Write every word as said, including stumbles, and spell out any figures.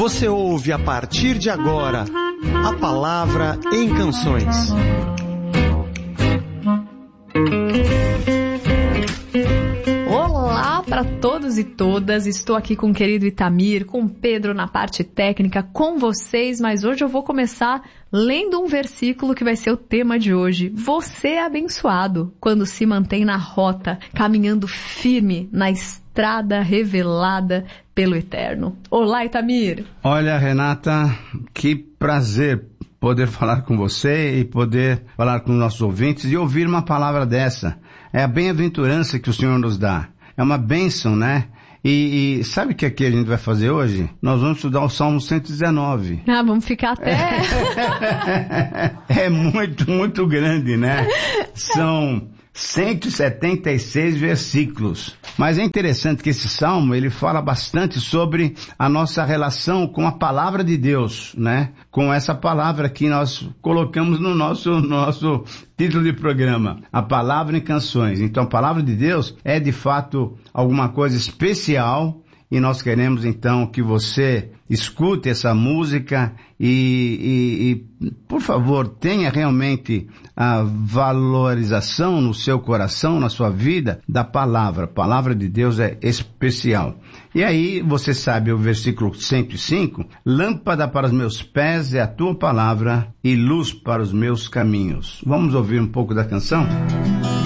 Você ouve a partir de agora a Palavra em Canções. Olá para todos e todas, estou aqui com o querido Itamir, com o Pedro na parte técnica, com vocês, mas hoje eu vou começar lendo um versículo que vai ser o tema de hoje. Você é abençoado quando se mantém na rota, caminhando firme na estrada revelada pelo Eterno. Olá, Itamir! Olha, Renata, que prazer poder falar com você e poder falar com os nossos ouvintes e ouvir uma palavra dessa. É a bem-aventurança que o Senhor nos dá. É uma bênção, né? E, e sabe o que aqui a gente vai fazer hoje? Nós vamos estudar o Salmo cento e dezenove. Ah, vamos ficar até... É muito, muito grande, né? São cento e setenta e seis versículos. Mas é interessante que esse salmo, ele fala bastante sobre a nossa relação com a palavra de Deus, né? Com essa palavra que nós colocamos no nosso, no nosso título de programa, a palavra em canções. Então a palavra de Deus é de fato alguma coisa especial e nós queremos então que você escute essa música e, e, e por favor, tenha realmente a valorização no seu coração, na sua vida, da palavra. A palavra de Deus é especial. E aí, você sabe o versículo cento e cinco, lâmpada para os meus pés é a tua palavra e luz para os meus caminhos. Vamos ouvir um pouco da canção?